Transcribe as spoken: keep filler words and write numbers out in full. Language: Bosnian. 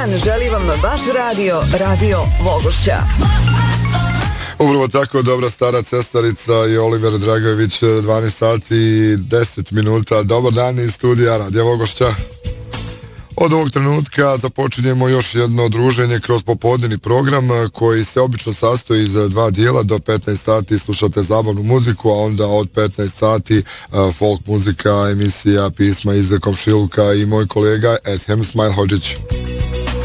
dan želi vam vaš radio, Radio Vogošća. Upravo tako, dobra stara cestarica i Oliver Dragojević, dvanaest sati i deset minuta. Dobar dan iz studija Radio Vogošća. Od ovog trenutka započinjemo još jedno druženje kroz popodnevni program koji se obično sastoji iz dva dijela. Do petnaest sati slušate zabavnu muziku, a onda od petnaest sati folk muzika, emisija pisma iz komšiluka i moj kolega Edhem Smajlhođić.